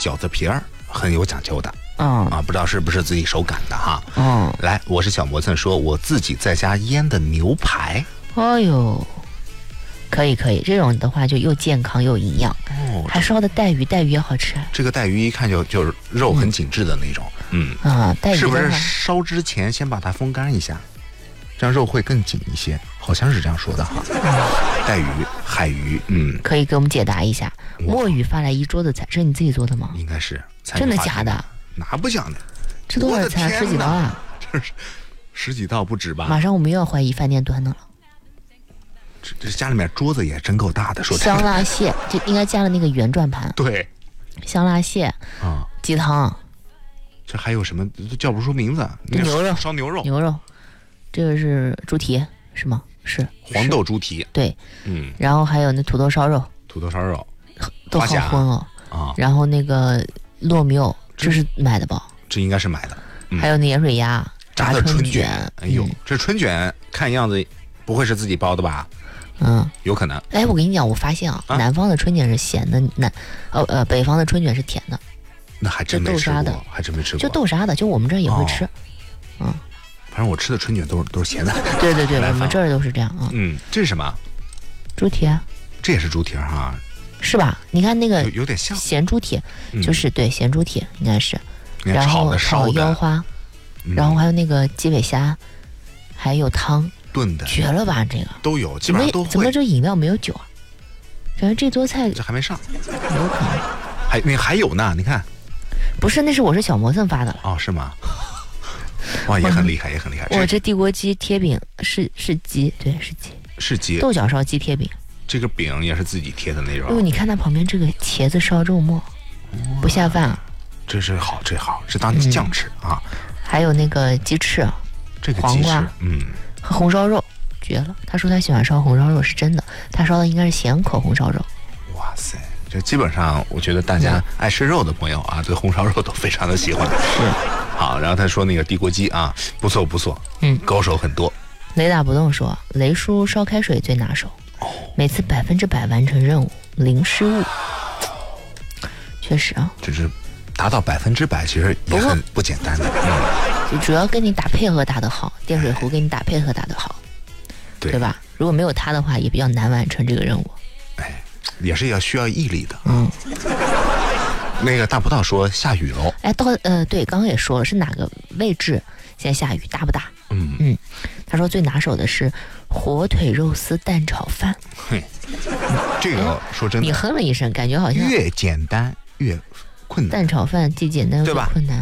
饺子皮儿很有讲究的。不知道是不是自己手擀的哈。来，我是小磨蹭，说我自己在家腌的牛排。 哎呦，可以，这种的话就又健康又营养。还烧的带鱼也好吃。这个带鱼一看就是肉很紧致的那种。带鱼是不是烧之前先把它风干一下，这样肉会更紧一些？好像是这样说的哈。带鱼、海鱼， 可以给我们解答一下。墨雨发来一桌子菜，这是你自己做的吗？ 应该是。 真的假的？ 哪不讲的？ 这多少菜？10几道啊？ 这是10几道不止吧？ 马上我们又要怀疑饭店端的了。 这家里面桌子也真够大的，说香辣蟹，这应该加了那个圆转盘。 对， 香辣蟹鸡汤。 这还有什么叫不出名字？ 牛肉， 烧牛肉， 这个是猪蹄是吗？是黄豆猪蹄。 对，然后还有那土豆烧肉，都好荤哦。然后那个糯米藕，这是买的吧？ 这应该是买的。 还有那盐水鸭， 炸的春卷。哎呦，这春卷看样子不会是自己包的吧？有可能。 哎，我跟你讲，我发现南方的春卷是咸的，北方的春卷是甜的。 那还真没吃过，还真没吃过。 就豆沙的，就我们这儿也会吃。 反正我吃的春卷都是咸的。 对，我们这儿都是这样啊。 这是什么？ 猪蹄。 这也是猪蹄哈。 是吧？你看那个有点像咸猪蹄，就是对咸猪蹄应该是。 然后炒腰花，然后还有那个鸡尾虾，还有汤炖的， 绝了吧？这个都有，基本上都会。 怎么这饮料没有酒啊？感觉这桌菜这还没上， 有可能。 还有呢，你看。 不是，那是我是小磨蹭发的了。 哦，是吗？哇，也很厉害，也很厉害。 我这地锅鸡贴饼是鸡，对，是鸡。豆角烧鸡贴饼。 这个饼也是自己贴的那种。 你看它旁边这个茄子烧肉末，不下饭啊。 这好，这当酱吃啊。 还有那个鸡翅， 这个黄瓜，和红烧肉，绝了。他说他喜欢烧红烧肉，是真的。他烧的应该是咸口红烧肉。 哇塞，这基本上我觉得大家爱吃肉的朋友啊，对红烧肉都非常的喜欢。 是。 好，然后他说那个地锅鸡啊，不错，高手很多。 雷打不动说，雷叔烧开水最拿手，每次100%完成任务，零失误。确实啊， 就是达到100%，其实也很不简单的。 主要跟你打配合打得好，电水壶跟你打配合打得好，对吧？如果没有他的话，也比较难完成这个任务。 也是需要毅力的。那个大葡萄说下雨喽。 对，刚刚也说了是哪个位置现在下雨，大不大？他说最拿手的是火腿肉丝蛋炒饭。 这个说真的， 你哼了一声，感觉好像越简单越困难。 蛋炒饭既简单又困难。